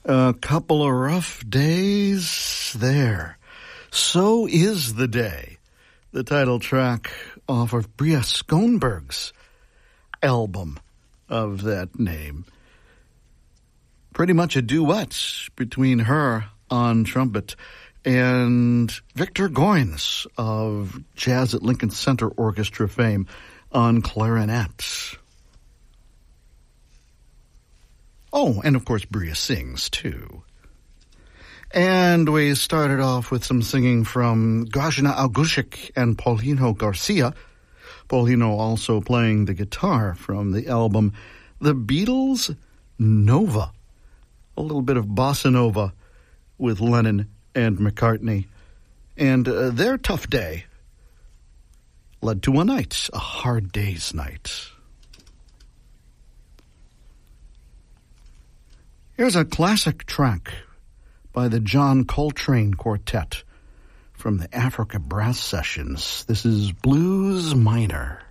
A couple of rough days there. So is the day. The title track off of Bria Skånberg's album of that name. Pretty much a duet between her on trumpet and Victor Goines of Jazz at Lincoln Center Orchestra fame on clarinet. Oh, and of course Bria sings too. And we started off with some singing from Grażyna Augusik and Paulino Garcia. Paulino also playing the guitar from the album The Beatles Nova. A little bit of bossa nova with Lennon and McCartney. And their tough day led to a hard day's night. Here's a classic track by the John Coltrane Quartet from the Africa Brass Sessions. This is Blues Minor.